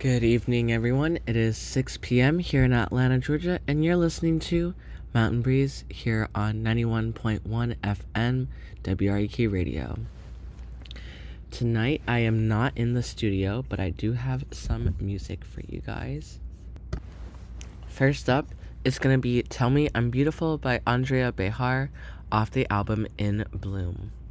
Good evening, everyone. It is 6 p.m. here in Atlanta, Georgia, and you're listening to Mountain Breeze here on 91.1 FM WREK Radio. Tonight, I am not in the studio, but I do have some music for you guys. First up, it's going to be Tell Me I'm Beautiful by Andrea Behar off the album In Bloom.